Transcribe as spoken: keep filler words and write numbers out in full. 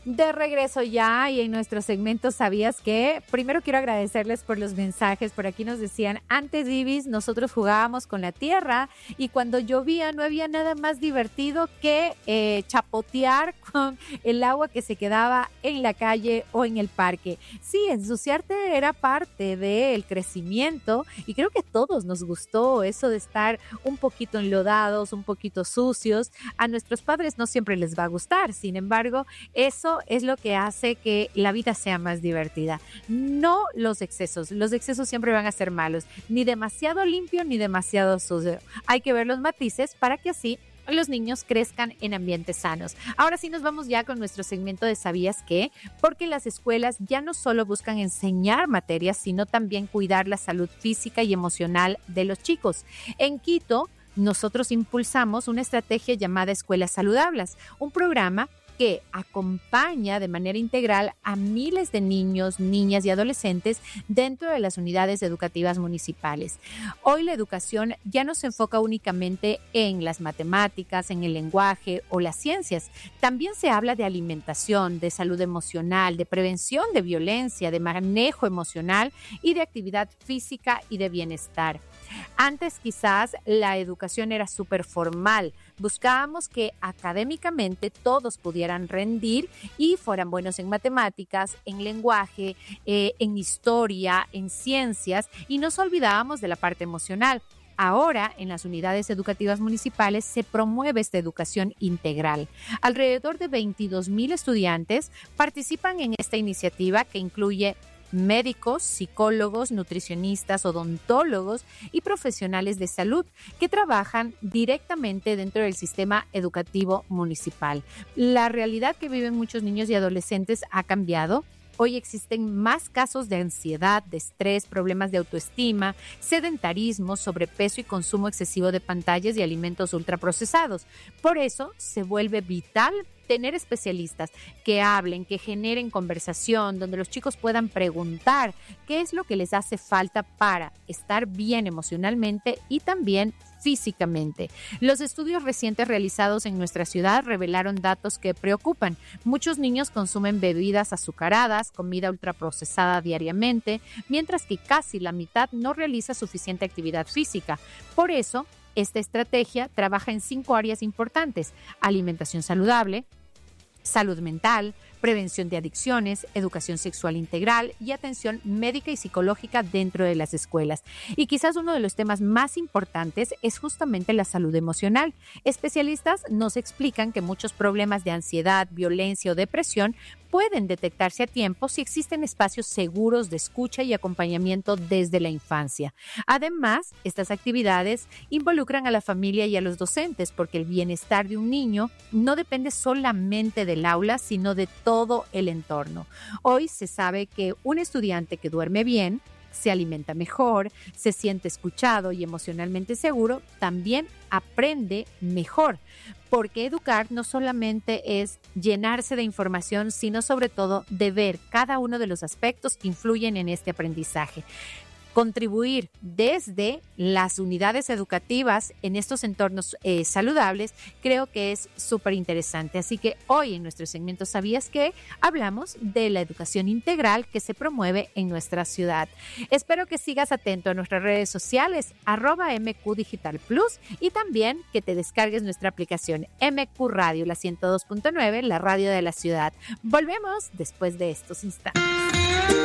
De regreso ya y en nuestro segmento ¿Sabías qué? Primero quiero agradecerles por los mensajes. Por aquí nos decían, antes Ibis, nosotros jugábamos con la tierra y cuando llovía no había nada más divertido que eh, chapotear con el agua que se quedaba en la calle o en el parque. Sí, ensuciarte era parte del crecimiento y creo que a todos nos gustó eso de estar un poquito enlodados, un poquito sucios. A nuestros padres no siempre les va a gustar, sin embargo, eso es lo que hace que la vida sea más divertida. No los excesos. Los excesos siempre van a ser malos. Ni demasiado limpio ni demasiado sucio. Hay que ver los matices para que así los niños crezcan en ambientes sanos. Ahora sí nos vamos ya con nuestro segmento de ¿Sabías qué? Porque las escuelas ya no solo buscan enseñar materias, sino también cuidar la salud física y emocional de los chicos. En Quito, nosotros impulsamos una estrategia llamada Escuelas Saludables, un programa que acompaña de manera integral a miles de niños, niñas y adolescentes dentro de las unidades educativas municipales. Hoy la educación ya no se enfoca únicamente en las matemáticas, en el lenguaje o las ciencias. También se habla de alimentación, de salud emocional, de prevención de violencia, de manejo emocional y de actividad física y de bienestar. Antes quizás la educación era súper formal. Buscábamos que académicamente todos pudieran rendir y fueran buenos en matemáticas, en lenguaje, eh, en historia, en ciencias y nos olvidábamos de la parte emocional. Ahora, en las unidades educativas municipales se promueve esta educación integral. Alrededor de veintidós mil estudiantes participan en esta iniciativa que incluye médicos, psicólogos, nutricionistas, odontólogos y profesionales de salud que trabajan directamente dentro del sistema educativo municipal. La realidad que viven muchos niños y adolescentes ha cambiado. Hoy existen más casos de ansiedad, de estrés, problemas de autoestima, sedentarismo, sobrepeso y consumo excesivo de pantallas y alimentos ultraprocesados. Por eso se vuelve vital tener especialistas que hablen, que generen conversación, donde los chicos puedan preguntar qué es lo que les hace falta para estar bien emocionalmente y también físicamente. Los estudios recientes realizados en nuestra ciudad revelaron datos que preocupan. Muchos niños consumen bebidas azucaradas, comida ultraprocesada diariamente, mientras que casi la mitad no realiza suficiente actividad física. Por eso, esta estrategia trabaja en cinco áreas importantes: alimentación saludable, salud mental, prevención de adicciones, educación sexual integral y atención médica y psicológica dentro de las escuelas. Y quizás uno de los temas más importantes es justamente la salud emocional. Especialistas nos explican que muchos problemas de ansiedad, violencia o depresión pueden detectarse a tiempo si existen espacios seguros de escucha y acompañamiento desde la infancia. Además, estas actividades involucran a la familia y a los docentes porque el bienestar de un niño no depende solamente del aula, sino de todo el entorno. Hoy se sabe que un estudiante que duerme bien, se alimenta mejor, se siente escuchado y emocionalmente seguro, también aprende mejor. Porque educar no solamente es llenarse de información, sino sobre todo de ver cada uno de los aspectos que influyen en este aprendizaje. Contribuir desde las unidades educativas en estos entornos eh, saludables creo que es súper interesante. Así que hoy en nuestro segmento ¿Sabías qué? Hablamos de la educación integral que se promueve en nuestra ciudad. Espero que sigas atento a nuestras redes sociales, arroba M Q Digital Plus, y también que te descargues nuestra aplicación M Q Radio, la ciento dos punto nueve, la radio de la ciudad. Volvemos después de estos instantes.